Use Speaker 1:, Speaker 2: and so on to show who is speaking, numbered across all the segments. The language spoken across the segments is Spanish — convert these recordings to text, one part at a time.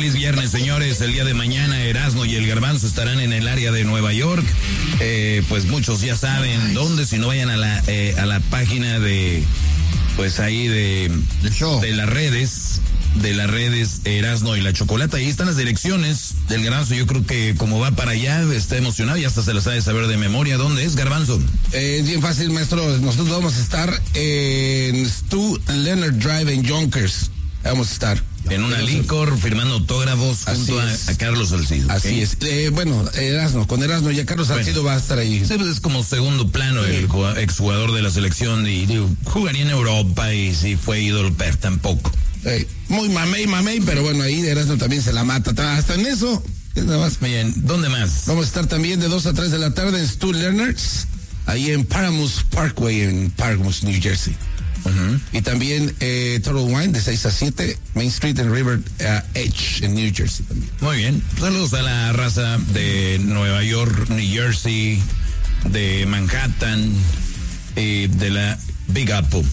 Speaker 1: feliz viernes, señores. El día de mañana Erasmo y el Garbanzo estarán en el área de Nueva York. Pues muchos ya saben dónde, si no vayan a la página de, pues ahí de las redes Erasmo y la Chocolata. Ahí están las direcciones del Garbanzo. Yo creo que como va para allá, está emocionado y hasta se las sabe saber de memoria. ¿Dónde es, Garbanzo?
Speaker 2: Bien fácil, maestro. Nosotros vamos a estar en Stu Leonard Drive en Yonkers. Vamos a estar
Speaker 1: en una licor firmando autógrafos junto a Carlos Salcido.
Speaker 2: Así es. Bueno, con Erasmo ya Carlos Salcido va a estar ahí.
Speaker 1: Sí, pues es como segundo plano el exjugador de la selección y jugaría en Europa y si fue ídolo, pero tampoco.
Speaker 2: Muy mamey, pero bueno, ahí Erasmo también se la mata. Hasta en eso. Nada más.
Speaker 1: Bien, ¿dónde más?
Speaker 2: Vamos a estar también de 2 a 3 de la tarde en Stu Leonard's, ahí en Paramus Parkway, en Paramus, New Jersey. Y también Total Wine de 6 a 7, Main Street en River Edge en New Jersey también.
Speaker 1: Muy bien. Saludos a la raza de Nueva York, New Jersey, de Manhattan, de la Big Apple.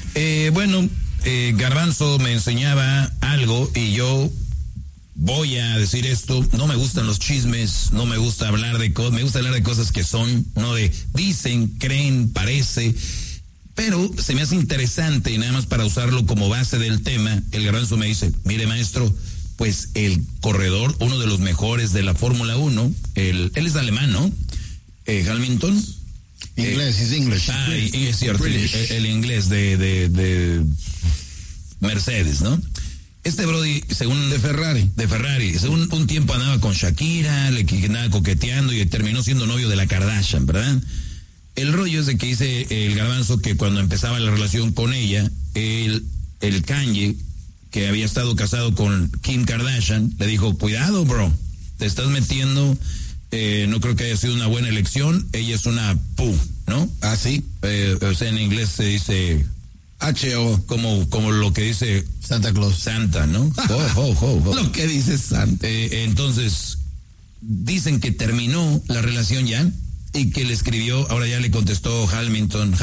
Speaker 1: Garbanzo me enseñaba algo y yo voy a decir esto. No me gustan los chismes, no me gusta hablar de cosas, me gusta hablar de cosas que son, no de dicen, creen, parece. Pero se me hace interesante y nada más para usarlo como base del tema. El Garbanzo me dice, mire maestro, pues el corredor, uno de los mejores de la Fórmula 1, él es alemán, ¿no? Hamilton.
Speaker 2: Inglés, es English.
Speaker 1: Es cierto, el inglés de Mercedes, ¿no? Este Brody, según...
Speaker 2: De Ferrari.
Speaker 1: Según un tiempo andaba con Shakira, le andaba coqueteando y terminó siendo novio de la Kardashian, ¿verdad? El rollo es de que dice el Garbanzo que cuando empezaba la relación con ella, el Kanye, que había estado casado con Kim Kardashian, le dijo, cuidado, bro, te estás metiendo, no creo que haya sido una buena elección, ella es una pu, ¿no?
Speaker 2: Ah, sí.
Speaker 1: O sea, en inglés se dice...
Speaker 2: H.O.
Speaker 1: Como lo que dice...
Speaker 2: Santa Claus.
Speaker 1: Santa, ¿no?
Speaker 2: Lo que dice Santa.
Speaker 1: Entonces, dicen que terminó la relación ya, y que le escribió, ahora ya le contestó Hamilton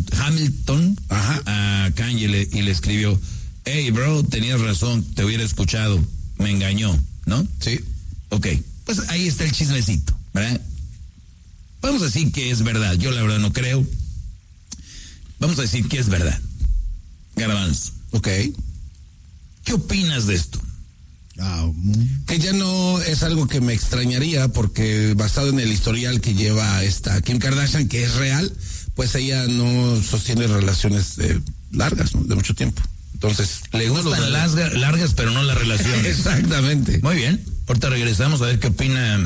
Speaker 1: a Kanye y le escribió, hey bro, tenías razón, te hubiera escuchado, me engañó, ¿no?
Speaker 2: Sí.
Speaker 1: Ok, pues ahí está el chismecito, ¿verdad? Vamos a decir que es verdad, yo la verdad no creo. Vamos a decir que es verdad. Garbanzo.
Speaker 2: Ok.
Speaker 1: ¿Qué opinas de esto?
Speaker 2: Que ya no es algo que me extrañaría porque basado en el historial que lleva esta Kim Kardashian, que es real, pues ella no sostiene relaciones largas, ¿no? De mucho tiempo. Entonces,
Speaker 1: le gustan largas, pero no las relaciones.
Speaker 2: Exactamente.
Speaker 1: Muy bien. Ahorita regresamos a ver qué opina